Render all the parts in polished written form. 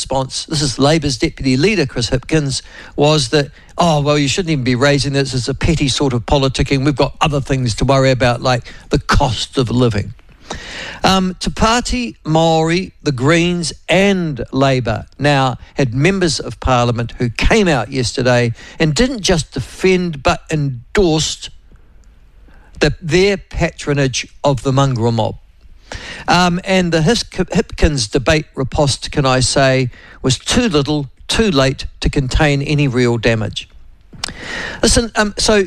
response, this is Labour's deputy leader, Chris Hipkins, was that, oh, well, you shouldn't even be raising this. It's a petty sort of politicking. We've got other things to worry about, like the cost of living. Te Pāti, Māori, the Greens and Labour now had members of Parliament who came out yesterday and didn't just defend but endorsed their patronage of the mongrel mob. And the Hipkins debate riposte, can I say, was too little, too late to contain any real damage. Listen, so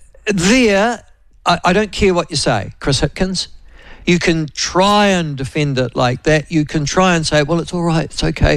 there, I don't care what you say, Chris Hipkins. You can try and defend it like that. You can try and say, well, it's all right, it's okay.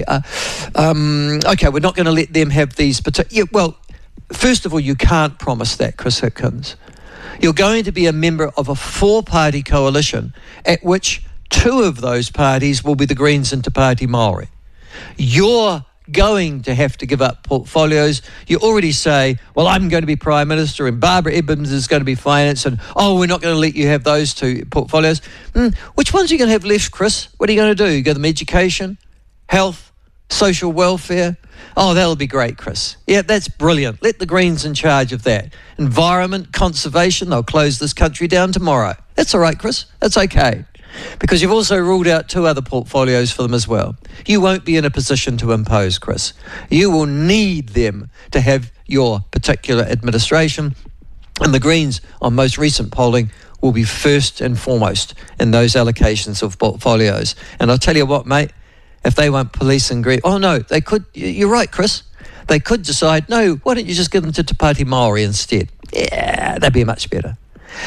Okay, we're not going to let them have these particular... well, first of all, you can't promise that, Chris Hipkins. You're going to be a member of a four-party coalition at which two of those parties will be the Greens and Te Pāti Māori. You're going to have to give up portfolios. You already say, well, I'm going to be Prime Minister and Barbara Edmonds is going to be Finance, and, oh, we're not going to let you have those two portfolios. Which ones are you going to have left, Chris? What are you going to do? You give them education, health, social welfare? Oh, that'll be great, Chris. Yeah, that's brilliant. Let the Greens in charge of that. Environment, conservation, they'll close this country down tomorrow. That's all right, Chris. That's okay. Because you've also ruled out two other portfolios for them as well. You won't be in a position to impose, Chris. You will need them to have your particular administration. And the Greens, on most recent polling, will be first and foremost in those allocations of portfolios. And I'll tell you what, mate, if they want police and Greens... oh, no, they could... you're right, Chris. They could decide, no, why don't you just give them to Te Pāti Māori instead? Yeah, that'd be much better.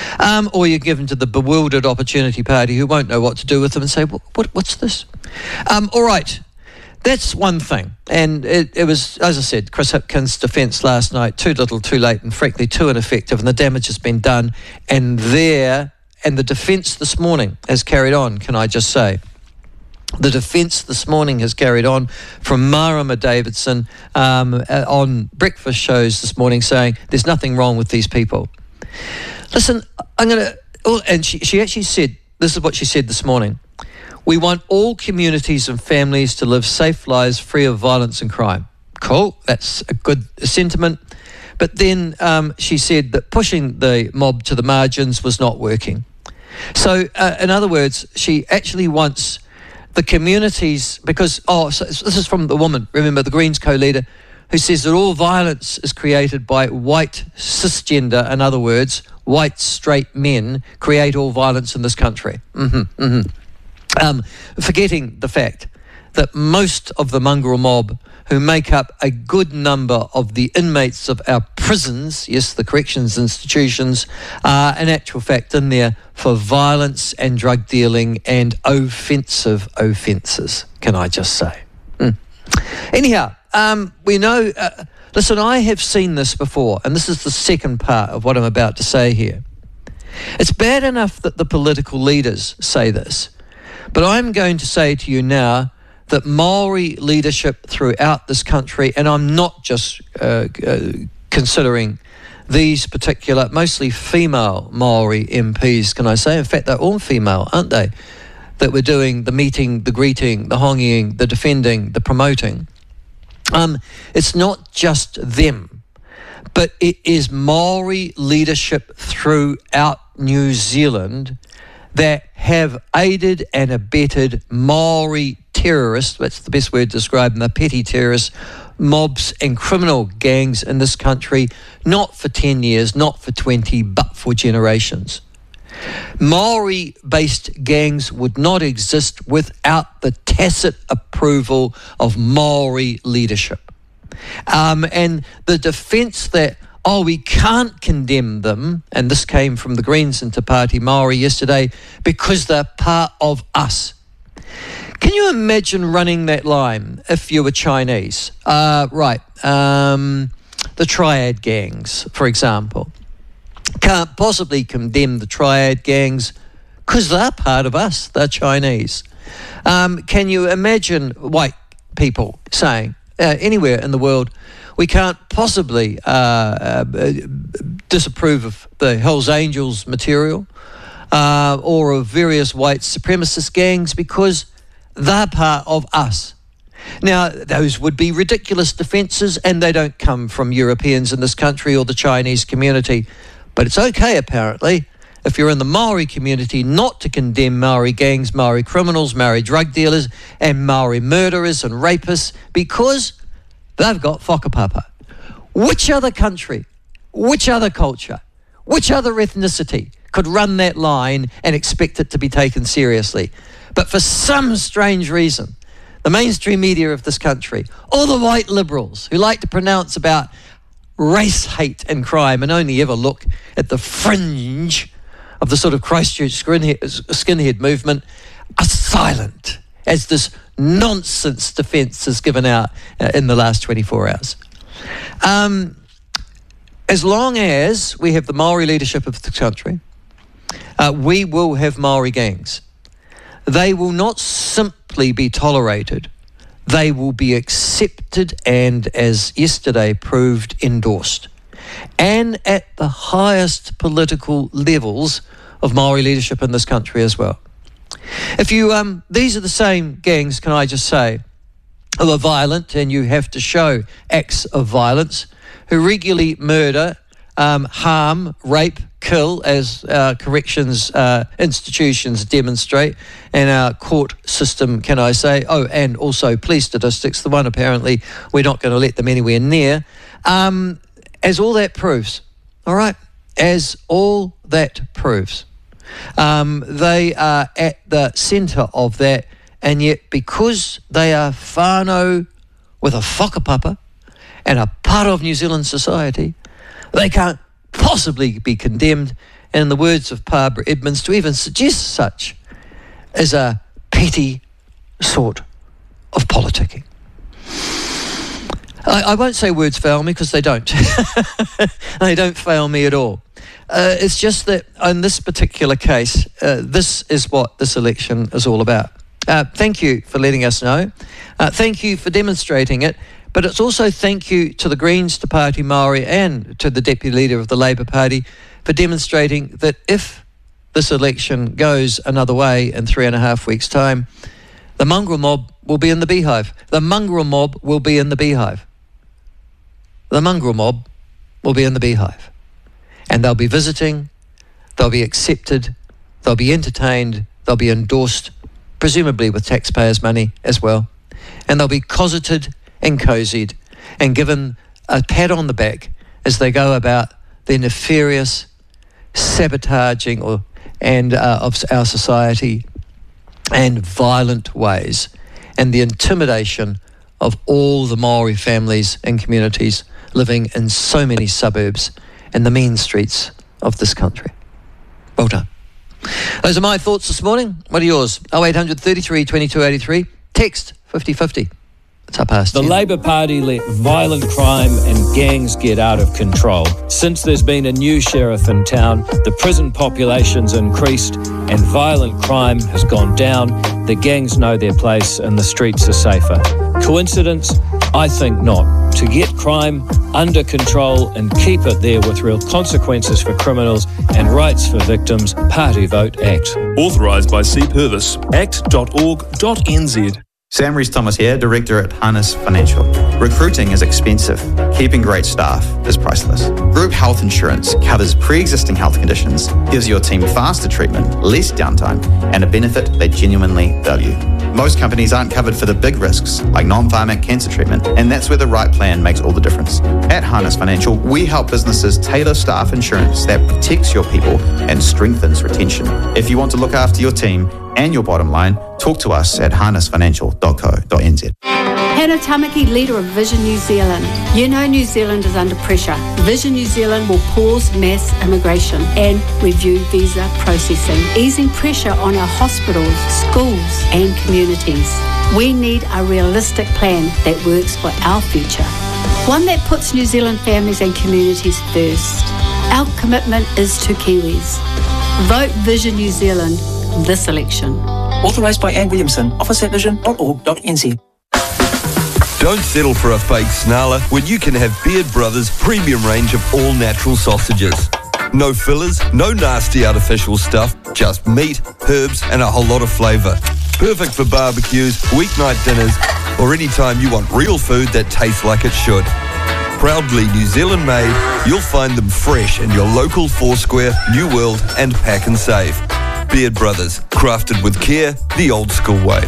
Or you give them to the bewildered Opportunity Party who won't know what to do with them and say, what's this? All right, that's one thing. And it was, as I said, Chris Hipkins' defence last night, too little, too late, and frankly too ineffective, and the damage has been done. And the defence this morning has carried on, can I just say. The defence this morning has carried on from Marama Davidson on breakfast shows this morning saying there's nothing wrong with these people. Listen, I'm going to... and she actually said, this is what she said this morning. We want all communities and families to live safe lives free of violence and crime. Cool, that's a good sentiment. But then she said that pushing the mob to the margins was not working. So, in other words, she actually wants the communities... because, so this is from the woman, remember, the Greens co-leader, who says that all violence is created by white cisgender, in other words, white straight men create all violence in this country. Forgetting the fact that most of the mongrel mob who make up a good number of the inmates of our prisons, yes, the corrections institutions, are in actual fact in there for violence and drug dealing and offensive offences, can I just say. Anyhow, we know... listen, I have seen this before, and this is the second part of what I'm about to say here. It's bad enough that the political leaders say this, but I'm going to say to you now that Māori leadership throughout this country, and I'm not just considering these particular, mostly female Māori MPs, can I say? In fact, they're all female, aren't they? That we're doing the meeting, the greeting, the hongying, the defending, the promoting. It's not just them, but it is Māori leadership throughout New Zealand that have aided and abetted Māori terrorists, that's the best word to describe them, the petty terrorists, mobs and criminal gangs in this country, not for 10 years, not for 20, but for generations. Māori-based gangs would not exist without the tacit approval of Māori leadership. And the defence that, oh, we can't condemn them, and this came from the Greens and Te Pāti Māori yesterday, because they're part of us. Can you imagine running that line if you were Chinese? The triad gangs, for example. Can't possibly condemn the triad gangs because they're part of us, they're Chinese. Can you imagine white people saying, anywhere in the world, we can't possibly disapprove of the Hells Angels material or of various white supremacist gangs because they're part of us. Now, those would be ridiculous defences, and they don't come from Europeans in this country or the Chinese community. But it's okay, apparently, if you're in the Maori community, not to condemn Maori gangs, Maori criminals, Maori drug dealers, and Maori murderers and rapists, because they've got whakapapa. Which other country, which other culture, which other ethnicity could run that line and expect it to be taken seriously? But for some strange reason, the mainstream media of this country, all the white liberals who like to pronounce about race hate and crime and only ever look at the fringe of the sort of Christchurch skinhead movement, are silent as this nonsense defence is given out in the last 24 hours. As long as we have the Maori leadership of the country, we will have Maori gangs. They will not simply be tolerated, they will be accepted and, as yesterday proved, endorsed. And at the highest political levels of Maori leadership in this country as well. If you, these are the same gangs, can I just say, who are violent, and you have to show acts of violence, who regularly murder, harm, rape, kill, as our corrections institutions demonstrate, and our court system, can I say, and also police statistics, the one apparently we're not going to let them anywhere near, as all that proves, all right, as all that proves, they are at the centre of that, and yet because they are whānau with a whakapapa and a part of New Zealand society, they can't possibly be condemned, and in the words of Barbara Edmonds, to even suggest such is a petty sort of politicking. I won't say words fail me, because they don't. They don't fail me at all. It's just that in this particular case, this is what this election is all about. Thank you for letting us know. Thank you for demonstrating it. But it's also thank you to the Greens, to Pāti Māori, and to the Deputy Leader of the Labour Party for demonstrating that if this election goes another way in 3.5 weeks' time, the mongrel mob will be in the beehive. The mongrel mob will be in the beehive. The mongrel mob will be in the beehive. And they'll be visiting, they'll be accepted, they'll be entertained, they'll be endorsed, presumably with taxpayers' money as well. And they'll be cosseted and cozied and given a pat on the back as they go about their nefarious sabotaging of our society and violent ways, and the intimidation of all the Maori families and communities living in so many suburbs and the mean streets of this country. Well done. Those are my thoughts this morning. What are yours? 0800 33 22 83. Text 5050. It's up past 10. The Labour Party let violent crime and gangs get out of control. Since there's been a new sheriff in town, the prison population's increased and violent crime has gone down. The gangs know their place and the streets are safer. Coincidence? I think not. To get crime under control and keep it there with real consequences for criminals and rights for victims, Party Vote Act. Authorised by C. Purvis. act.org.nz. Sam Rees-Thomas here, Director at Harness Financial. Recruiting is expensive. Keeping great staff is priceless. Group health insurance covers pre-existing health conditions, gives your team faster treatment, less downtime, and a benefit they genuinely value. Most companies aren't covered for the big risks, like non-pharmac cancer treatment, and that's where the right plan makes all the difference. At Harness Financial, we help businesses tailor staff insurance that protects your people and strengthens retention. If you want to look after your team and your bottom line, talk to us at harnessfinancial.co.nz. Hannah Tamaki, leader of Vision New Zealand. You know New Zealand is under pressure. Vision New Zealand will pause mass immigration and review visa processing, easing pressure on our hospitals, schools and communities. We need a realistic plan that works for our future, one that puts New Zealand families and communities first. Our commitment is to Kiwis. Vote Vision New Zealand this election. Authorised by Anne Williamson, office at vision.org.nz. Don't settle for a fake snarler when you can have Beard Brothers' premium range of all natural sausages. No fillers, no nasty artificial stuff, just meat, herbs and a whole lot of flavour. Perfect for barbecues, weeknight dinners, or any time you want real food that tastes like it should. Proudly New Zealand made, you'll find them fresh in your local Foursquare, New World and Pack and Save. Beard Brothers, crafted with care, the old school way.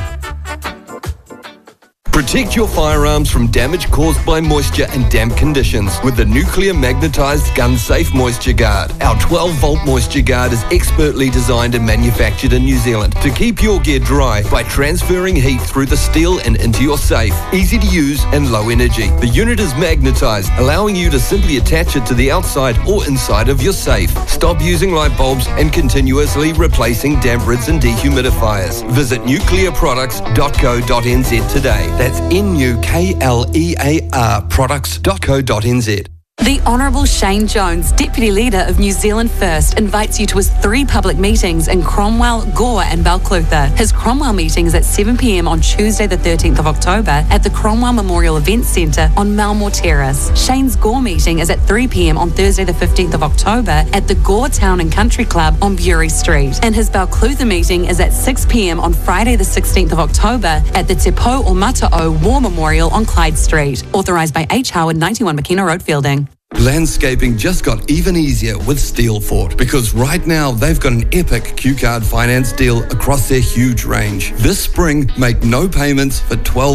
Protect your firearms from damage caused by moisture and damp conditions with the Nuclear Magnetized Gun Safe Moisture Guard. Our 12-volt Moisture Guard is expertly designed and manufactured in New Zealand to keep your gear dry by transferring heat through the steel and into your safe. Easy to use and low energy. The unit is magnetized, allowing you to simply attach it to the outside or inside of your safe. Stop using light bulbs and continuously replacing damp rids and dehumidifiers. Visit nuclearproducts.co.nz today. That's NUKLEAR products.co.nz. The Honourable Shane Jones, Deputy Leader of New Zealand First, invites you to his 3 public meetings in Cromwell, Gore and Balclutha. His Cromwell meeting is at 7 p.m. on Tuesday the 13th of October at the Cromwell Memorial Events Centre on Malmore Terrace. Shane's Gore meeting is at 3 p.m. on Thursday the 15th of October at the Gore Town and Country Club on Bury Street. And his Balclutha meeting is at 6 p.m. on Friday the 16th of October at the Te Pou o Mata'o War Memorial on Clyde Street. Authorised by H. Howard, 91 McKenna Road, Fielding. Landscaping just got even easier with Steelfort because right now they've got an epic Q-Card finance deal across their huge range. This spring, make no payments for 12